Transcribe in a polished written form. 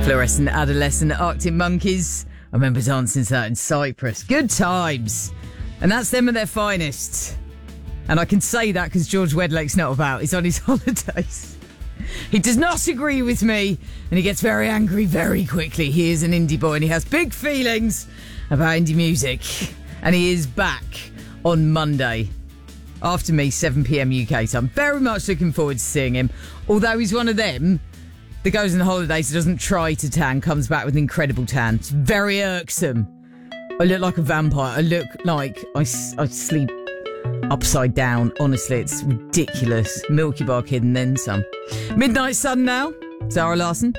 Fluorescent Adolescent Arctic Monkeys. I remember dancing to that in Cyprus. Good times. And that's them at their finest. And I can say that because George Wedlake's not about. He's on his holidays. He does not agree with me, and he gets very angry very quickly. He is an indie boy, and he has big feelings about indie music. And he is back on Monday, after me, 7 p.m. UK. So I'm very much looking forward to seeing him. Although he's one of them that goes on holidays, so doesn't try to tan, comes back with an incredible tan. It's very irksome. I look like a vampire. I look like I sleep upside down. Honestly, it's ridiculous. Milky Bar kid and then some. Midnight Sun now. Zara Larsson.